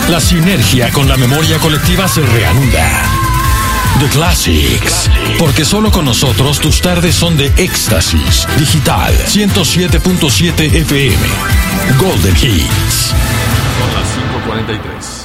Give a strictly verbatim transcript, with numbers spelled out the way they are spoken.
La sinergia con la memoria colectiva se reanuda. The Classics, porque solo con nosotros tus tardes son de éxtasis. Digital ciento siete punto siete F M. Golden Hits. Son las cinco cuarenta y tres.